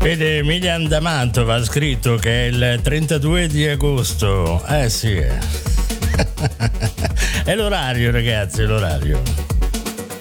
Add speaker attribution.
Speaker 1: Vede, Emilian da Mantova ha scritto che è il 32 di agosto. Sì. È l'orario, ragazzi, è l'orario.